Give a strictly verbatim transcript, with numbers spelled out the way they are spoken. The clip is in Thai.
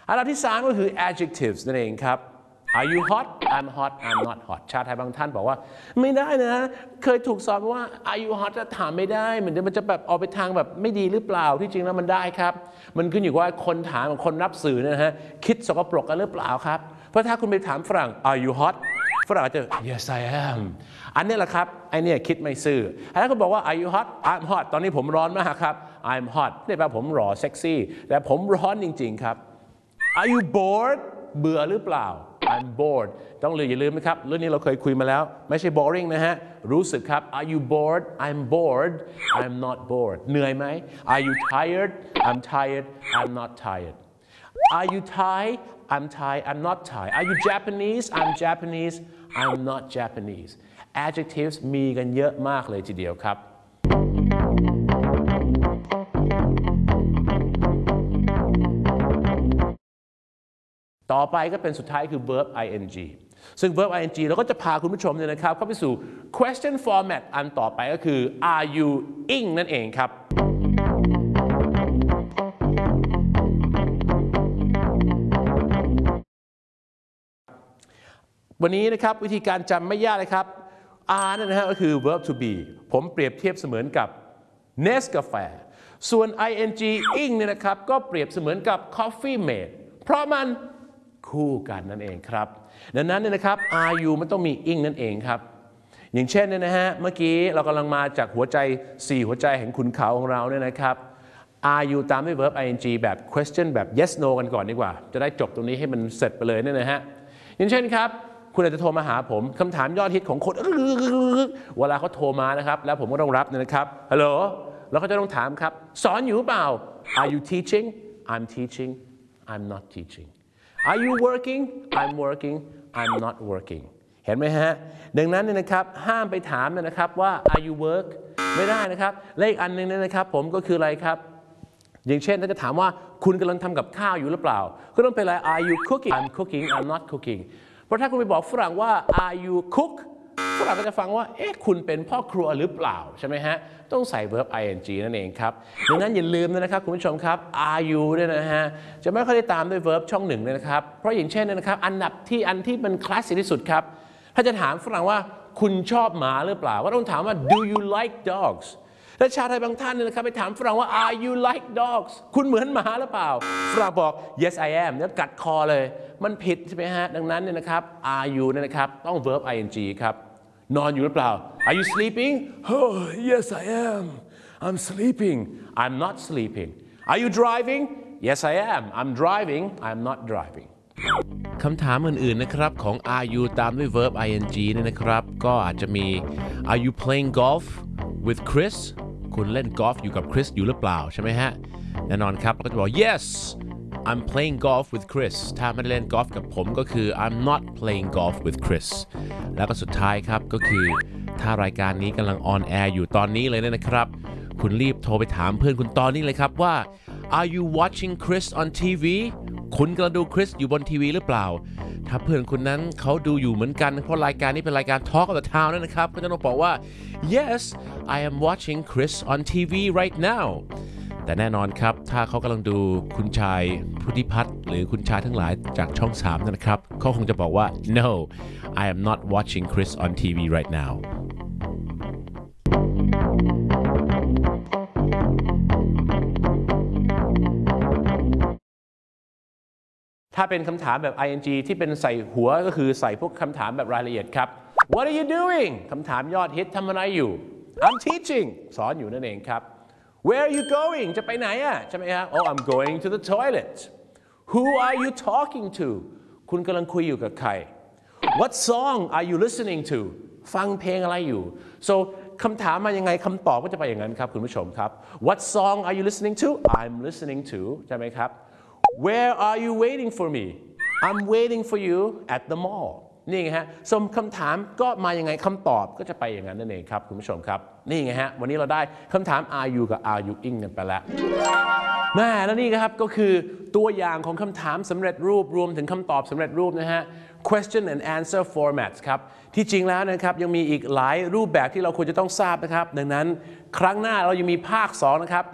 อันดับที่สามก็คือ adjectives นั่นเองครับ Are you hot? I'm hot. I'm not hot ชาวไทยบางท่านบอกว่าไม่ได้นะเคยถูกสอนว่า Are you hot จะถามไม่ได้เหมือนมันจะแบบออกไปทางแบบไม่ดีหรือเปล่าที่จริงแล้วมันได้ครับมันขึ้นอยู่ว่าคนถามกับคนรับสื่อนะฮะคิดสกปรกกันหรือเปล่าครับเพราะถ้าคุณไปถามฝรั่ง Are you hot ฝรั่งจะ Yes I am อันนี้แหละครับไอเนี่ยคิดไม่ซื่อถ้าคุณบอกว่า Are you hot? I'm hot ตอนนี้ผมร้อนมากครับ I'm hot นี่แปลว่าผมหล่อเซ็กซี่แต่ผมร้อนจริงๆครับ Are you bored เบื่อหรือเปล่า I'm bored ต้องเลยอย่าลืมนะครับเรื่องนี้เราเคยคุยมาแล้วไม่ใช่ boring นะฮะรู้สึกครับ Are you bored I'm bored I'm not bored เหนื่อยไหม Are you tired I'm tired I'm not tired Are you Thai I'm Thai I'm not Thai Are you Japanese I'm Japanese I'm not Japanese adjectives มีกันเยอะมากเลยทีเดียวครับต่อไปก็เป็นสุดท้ายคือ verb ing ซึ่ง verb ing เราก็จะพาคุณผู้ชมเนี่ยนะครับเข้าไปสู่ question format อันต่อไปก็คือ are you ing นั่นเองครับวันนี้นะครับวิธีการจำไม่ยากเลยครับ are นั่นนะฮะก็คือ verb to be ผมเปรียบเทียบเสมือนกับ Nescafe ส่วน ing ing เนี่ยนะครับก็เปรียบเสมือนกับ coffee mate เพราะมันคู่กันนั่นเองครับดังนั้นเนี่ยนะครับ are you มันต้องมี ing นั่นเองครับอย่างเช่นเนี่ยนะฮะเมื่อกี้เรากำลังมาจากหัวใจสี่หัวใจแห่งขุนเขาของเราเนี่ยนะครับ are you ตามด้วย verb ing แบบ question แบบ yes no กันก่อนดีกว่าจะได้จบตรงนี้ให้มันเสร็จไปเลยเนี่ยนะฮะอย่างเช่นครับคุณอาจจะโทรมาหาผมคำถามยอดฮิตของคนเวลาเขาโทรมานะครับแล้วผมก็ต้องรับเนี่ยนะครับฮัลโหลแล้วก็จะต้องถามครับสอนอยู่เปล่า Are you teaching I'm teaching I'm not teaching Are you working I'm working I'm not working เห็นไหมฮะดังนั้นเนี่ยนะครับห้ามไปถามนะครับว่า Are you work ไม่ได้นะครับและอีกอันนึงเนี่ยนะครับผมก็คืออะไรครับอย่างเช่นถ้าจะถามว่าคุณกำลังทำกับข้าวอยู่หรือเปล่าก็ต้องเป็นอะไร Are you cooking I'm cooking I'm not cooking เพราะถ้าคุณไปบอกฝรั่งว่า Are you cook ฝรั่งก็จะฟังว่าเอ๊ะคุณเป็นพ่อครัวหรือเปล่าใช่ไหมฮะต้องใส่ verb ing นั่นเองครับดังนั้นอย่าลืมนะครับคุณผู้ชมครับ are you เนี่ยนะฮะจะไม่ค่อยได้ตามด้วย verb ช่องหนึ่งเลยนะครับเพราะอย่างเช่นนะครับอันดับที่อันที่มันคลาสสิกที่สุดครับถ้าจะถามฝรั่งว่าคุณชอบหมาหรือเปล่าก็ต้องถามว่า do you like dogs และชาวไทยบางท่านเนี่ยนะครับไปถามฝรั่งว่า are you like dogs คุณเหมือนหมาหรือเปล่าฝรั่งบอก yes I am แล้วกัดคอเลยมันผิดใช่ไหมฮะดังนั้นเนี่ยนะครับ are you เนี่ยนะครับต้อง verb ing ครับนอนอยู่หรือเปล่า Are you sleeping? Oh, yes I am. I'm sleeping. I'm not sleeping. Are you driving? Yes I am. I'm driving. I'm not driving. คำถามอื่นๆนะครับของ are you ตามด้วย verb ing เนี่ยนะครับก็อาจจะมี Are you playing golf with Chris? คุณเล่นกอล์ฟอยู่กับคริสอยู่หรือเปล่าใช่ไหมฮะแน่นอนครับเราก็จะบอก Yes I'm playing golf with Chris ถ้าไม่ได้เล่นกอล์ฟกับผมก็คือ I'm not playing golf with Chris แล้วก็สุดท้ายครับก็คือถ้ารายการนี้กำลังออนแอร์อยู่ตอนนี้เลยนะครับคุณรีบโทรไปถามเพื่อนคุณตอนนี้เลยครับว่า Are you watching Chris on ที วี คุณกำลังดูคริสอยู่บนทีวีหรือเปล่าถ้าเพื่อนคุณนั้นเขาดูอยู่เหมือนกันเพราะรายการนี้เป็นรายการ Talk of the Town นั่นนะครับก็จะต้องบอกว่า Yes I am watching Chris on ที วี right nowแต่แน่นอนครับถ้าเขากำลังดูคุณชายพุทธิพัฒน์หรือคุณชายทั้งหลายจากช่องสามนะครับเขาคงจะบอกว่า No I am not watching Chris on ที วี right now ถ้าเป็นคำถามแบบ ing ที่เป็นใส่หัวก็คือใส่พวกคำถามแบบรายละเอียดครับ What are you doing คำถามยอดฮิตทำอะไรอยู่ I'm teaching สอนอยู่นั่นเองครับWhere are you going จะไปไหนอ่ะใช่ไหมฮะ Oh I'm going to the toilet Who are you talking to คุณกำลังคุยอยู่กับใคร What song are you listening to ฟังเพลงอะไรอยู่ so คำถามมายังไงคำตอบก็จะไปอย่างนั้นครับคุณผู้ชมครับ What song are you listening to I'm listening to ใช่ไหมครับ Where are you waiting for me I'm waiting for you at the mall นี่ไงฮะสมคำถามก็มายังไงคำตอบก็จะไปอย่างนั้นนั่นเองครับคุณผู้ชมครับนี่ไงฮะวันนี้เราได้คำถาม are you กับ are you ing กันไปแล้วแม่แล้วนี่ครับก็คือตัวอย่างของคำถามสำเร็จรูปรวมถึงคำตอบสำเร็จรูปนะฮะ question and answer formats ครับที่จริงแล้วนะครับยังมีอีกหลายรูปแบบที่เราควรจะต้องทราบนะครับดังนั้นครั้งหน้าเรายังมีภาคสองนะครับ